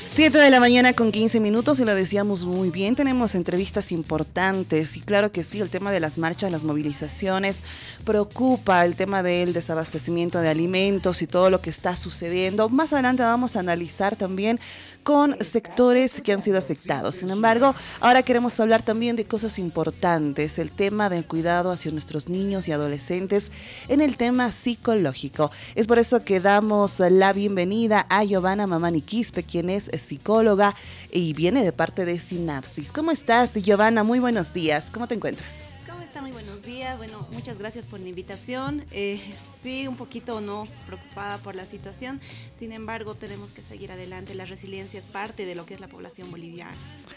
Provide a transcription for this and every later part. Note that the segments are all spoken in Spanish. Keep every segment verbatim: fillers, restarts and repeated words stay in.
Siete de la mañana con quince minutos y lo decíamos muy bien, tenemos entrevistas importantes y claro que sí, el tema de las marchas, las movilizaciones preocupa, el tema del desabastecimiento de alimentos y todo lo que está sucediendo. Más adelante vamos a analizar también con sectores que han sido afectados. Sin embargo, ahora queremos hablar también de cosas importantes, el tema del cuidado hacia nuestros niños y adolescentes en el tema psicológico. Es por eso que damos la bienvenida a Giovanna Mamani Quispe, quien es psicóloga y viene de parte de Sinapsis. ¿Cómo estás, Giovanna? Muy buenos días. ¿Cómo te encuentras? ¿Cómo está? Muy buenos días. Bueno, muchas gracias por la invitación. Eh, sí, un poquito no preocupada por la situación. Sin embargo, tenemos que seguir adelante. La resiliencia es parte de lo que es la población boliviana.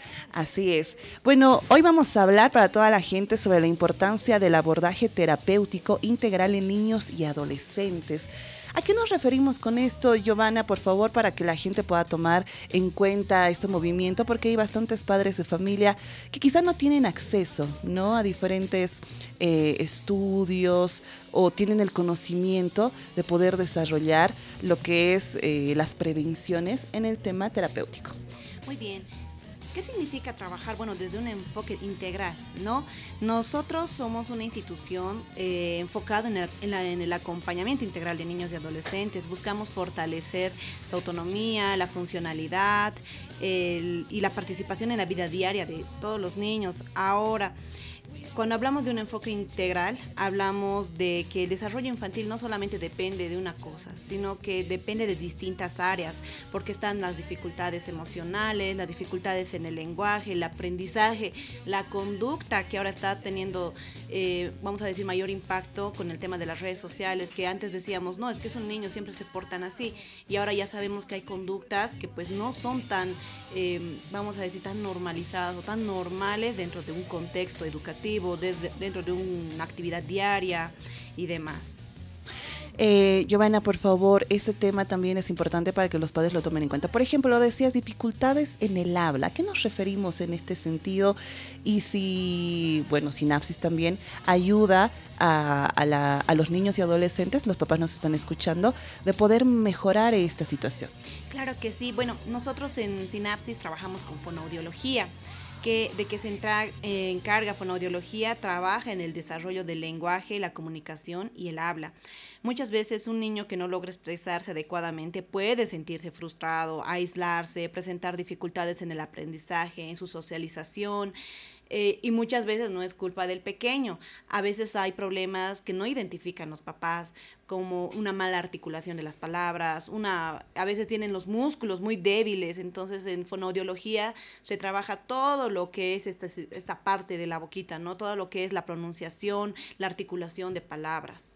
Así es. Bueno, hoy vamos a hablar para toda la gente sobre la importancia del abordaje terapéutico integral en niños y adolescentes. ¿A qué nos referimos con esto, Giovanna, por favor, para que la gente pueda tomar en cuenta este movimiento? Porque hay bastantes padres de familia que quizá no tienen acceso, ¿no?, a diferentes eh, estudios o tienen el conocimiento de poder desarrollar lo que es eh, las prevenciones en el tema terapéutico. Muy bien. ¿Qué significa trabajar? Bueno, desde un enfoque integral, ¿no? Nosotros somos una institución eh, enfocada en el, en, la, en el acompañamiento integral de niños y adolescentes. Buscamos fortalecer su autonomía, la funcionalidad el, y la participación en la vida diaria de todos los niños. Ahora, cuando hablamos de un enfoque integral, hablamos de que el desarrollo infantil no solamente depende de una cosa, sino que depende de distintas áreas, porque están las dificultades emocionales, las dificultades en el lenguaje, el aprendizaje, la conducta que ahora está teniendo, eh, vamos a decir, mayor impacto con el tema de las redes sociales, que antes decíamos, no, es que esos niños siempre se portan así, y ahora ya sabemos que hay conductas que pues no son tan, eh, vamos a decir, tan normalizadas o tan normales dentro de un contexto educativo, desde, dentro de una actividad diaria y demás. Eh, Giovanna, por favor, este tema también es importante para que los padres lo tomen en cuenta. Por ejemplo, lo decías, dificultades en el habla. ¿A qué nos referimos en este sentido? Y si, bueno, Sinapsis también ayuda a, a, la, a los niños y adolescentes, los papás nos están escuchando, de poder mejorar esta situación. Claro que sí. Bueno, nosotros en Sinapsis trabajamos con fonoaudiología. Que, de que se entra, eh, encarga fonoaudiología, trabaja en el desarrollo del lenguaje, la comunicación y el habla. Muchas veces un niño que no logra expresarse adecuadamente puede sentirse frustrado, aislarse, presentar dificultades en el aprendizaje, en su socialización. Eh, y muchas veces no es culpa del pequeño. A veces hay problemas que no identifican los papás, como una mala articulación de las palabras, una, a veces tienen los músculos muy débiles. Entonces en fonoaudiología se trabaja todo lo que es esta, esta parte de la boquita, ¿no? Todo lo que es la pronunciación, la articulación de palabras.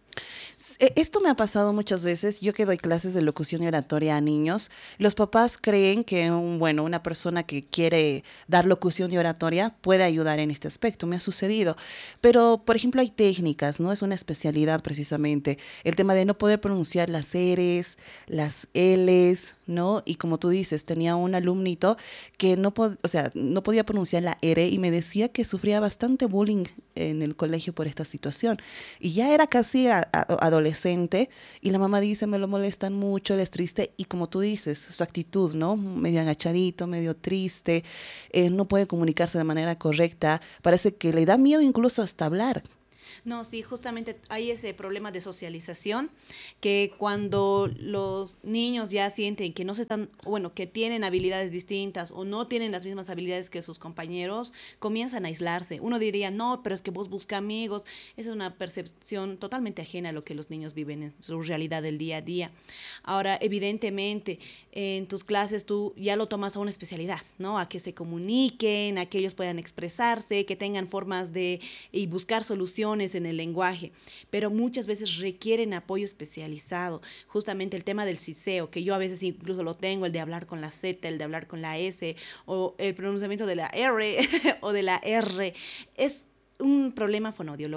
Esto me ha pasado muchas veces. Yo que doy clases de locución y oratoria a niños, los papás creen que un, bueno, una persona que quiere dar locución y oratoria puede ayudar en este aspecto. Me ha sucedido. Pero, por ejemplo, hay técnicas, ¿no? Es una especialidad precisamente. El tema de no poder pronunciar las eres, las eles, ¿no? Y como tú dices, tenía un alumnito que no, pod- o sea, no podía pronunciar la ere y me decía que sufría bastante bullying en el colegio por esta situación. Y ya era casi a, a, adolescente y la mamá dice, me lo molestan mucho, él es triste. Y como tú dices, su actitud, ¿no? Medio agachadito, medio triste, eh, no puede comunicarse de manera correcta. Parece que le da miedo incluso hasta hablar. No, sí, justamente hay ese problema de socialización que cuando los niños ya sienten que no se están, bueno, que tienen habilidades distintas o no tienen las mismas habilidades que sus compañeros, comienzan a aislarse. Uno diría, no, pero es que vos busca amigos. Es una percepción totalmente ajena a lo que los niños viven en su realidad del día a día. Ahora, evidentemente, en tus clases tú ya lo tomas a una especialidad, ¿no? A que se comuniquen, a que ellos puedan expresarse, que tengan formas de y buscar soluciones en el lenguaje, pero muchas veces requieren apoyo especializado. Justamente el tema del siseo, que yo a veces incluso lo tengo, el de hablar con la Z, el de hablar con la S, o el pronunciamiento de la R o de la R, es un problema fonoaudiológico.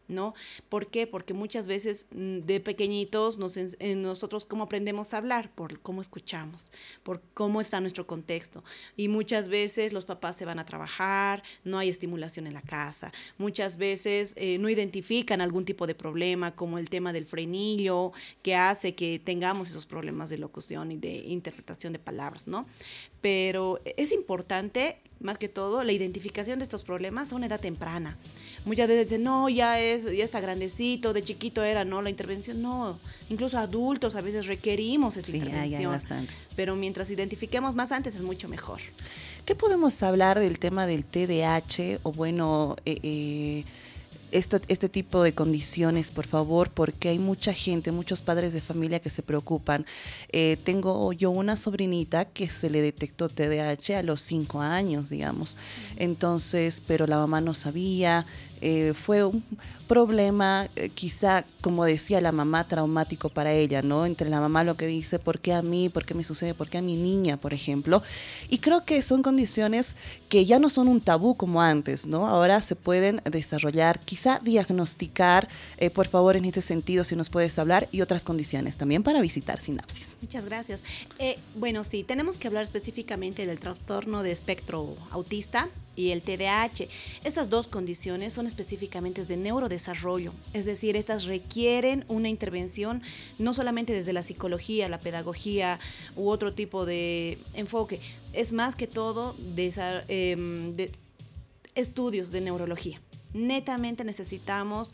¿no? ¿Por qué? Porque muchas veces de pequeñitos nos, eh, nosotros cómo aprendemos a hablar, por cómo escuchamos, por cómo está nuestro contexto. Y muchas veces los papás se van a trabajar, no hay estimulación en la casa. Muchas veces eh, no identifican algún tipo de problema, como el tema del frenillo, que hace que tengamos esos problemas de locución y de interpretación de palabras, ¿no? Pero es importante, más que todo, la identificación de estos problemas a una edad temprana. Muchas veces dicen, no, ya, es, ya está grandecito, de chiquito era, no, la intervención, no. Incluso adultos a veces requerimos esta sí, intervención. Hay bastante. Pero mientras identifiquemos más antes es mucho mejor. ¿Qué podemos hablar del tema del T D A H o bueno... Eh, eh, Esto, este tipo de condiciones, por favor, porque hay mucha gente, muchos padres de familia que se preocupan. Eh, tengo yo una sobrinita que se le detectó T D A H a los cinco años, digamos. Entonces, pero la mamá no sabía. Eh, fue un problema, eh, quizá, como decía la mamá, traumático para ella, ¿no? Entre la mamá lo que dice, ¿por qué a mí? ¿Por qué me sucede? ¿Por qué a mi niña, por ejemplo? Y creo que son condiciones que ya no son un tabú como antes, ¿no? Ahora se pueden desarrollar, quizá diagnosticar, eh, por favor, en este sentido, si nos puedes hablar, y otras condiciones también para visitar Sinapsis. Muchas gracias. Eh, bueno, sí, tenemos que hablar específicamente del trastorno de espectro autista y el T D A H. Estas dos condiciones son específicamente de neurodesarrollo, es decir, estas requieren una intervención no solamente desde la psicología, la pedagogía u otro tipo de enfoque, es más que todo de, eh, de estudios de neurología. Netamente necesitamos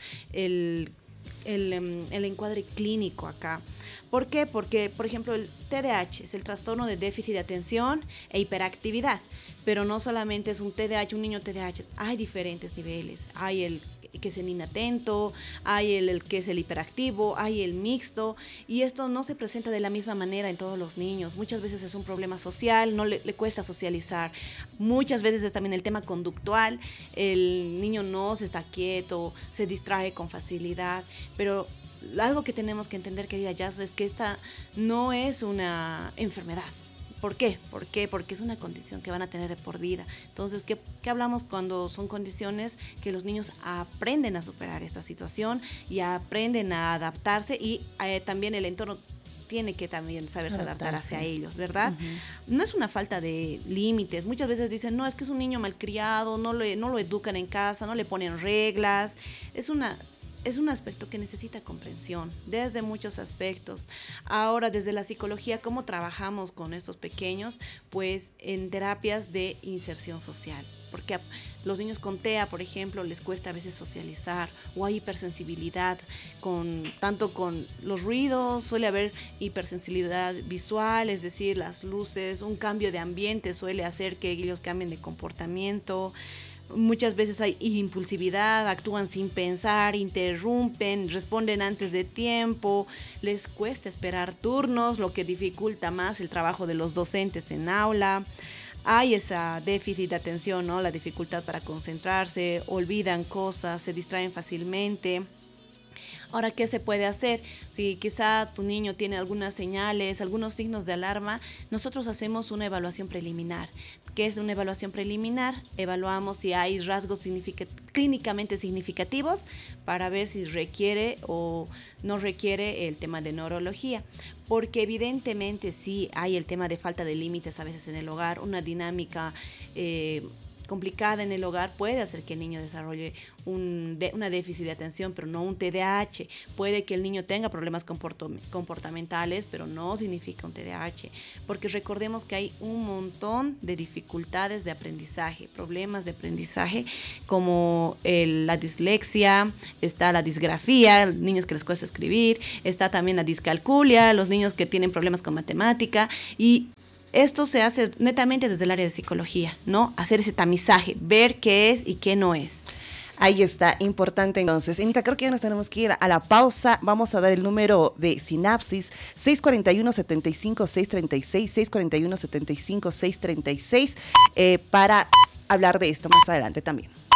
el El, el encuadre clínico acá. ¿Por qué? Porque, por ejemplo, el T D A H es el trastorno de déficit de atención e hiperactividad, pero no solamente es un T D A H, un niño T D A H, hay diferentes niveles. Hay el que es el inatento, hay el, el que es el hiperactivo, hay el mixto, y esto no se presenta de la misma manera en todos los niños. Muchas veces es un problema social, no le, le cuesta socializar. Muchas veces es también el tema conductual, el niño no se está quieto, se distrae con facilidad, pero algo que tenemos que entender, querida Jazz, es que esta no es una enfermedad. ¿Por qué? ¿Por qué? Porque es una condición que van a tener de por vida. Entonces, ¿qué, qué hablamos cuando son condiciones que los niños aprenden a superar esta situación y aprenden a adaptarse y eh, también el entorno tiene que también saberse adaptarse. adaptar hacia ellos, ¿verdad? Uh-huh. No es una falta de límites. Muchas veces dicen, no, es que es un niño malcriado, no lo, no lo educan en casa, no le ponen reglas. Es una... Es un aspecto que necesita comprensión desde muchos aspectos. Ahora, desde la psicología, ¿cómo trabajamos con estos pequeños? Pues en terapias de inserción social. Porque a los niños con T E A, por ejemplo, les cuesta a veces socializar o hay hipersensibilidad, con, tanto con los ruidos, suele haber hipersensibilidad visual, es decir, las luces, un cambio de ambiente suele hacer que ellos cambien de comportamiento. Muchas veces hay impulsividad, actúan sin pensar, interrumpen, responden antes de tiempo, les cuesta esperar turnos, lo que dificulta más el trabajo de los docentes en aula. Hay esa déficit de atención, ¿no? La dificultad para concentrarse, olvidan cosas, se distraen fácilmente. Ahora, ¿qué se puede hacer? Si quizá tu niño tiene algunas señales, algunos signos de alarma, nosotros hacemos una evaluación preliminar. ¿Qué es una evaluación preliminar? Evaluamos si hay rasgos signific- clínicamente significativos para ver si requiere o no requiere el tema de neurología. Porque evidentemente sí hay el tema de falta de límites a veces en el hogar, una dinámica eh, complicada en el hogar puede hacer que el niño desarrolle un de, una déficit de atención, pero no un T D A H. Puede que el niño tenga problemas comportamentales, pero no significa un T D A H, porque recordemos que hay un montón de dificultades de aprendizaje, problemas de aprendizaje, como el, la dislexia, está la disgrafía, niños que les cuesta escribir, está también la discalculia, los niños que tienen problemas con matemática, y esto se hace netamente desde el área de psicología, ¿no? Hacer ese tamizaje, ver qué es y qué no es. Ahí está, importante entonces. Emita, creo que ya nos tenemos que ir a la pausa. Vamos a dar el número de Sinapsis, seis cuatro uno, siete cinco, seis tres seis, seis cuatro uno, siete cinco, seis tres seis, eh, para hablar de esto más adelante también.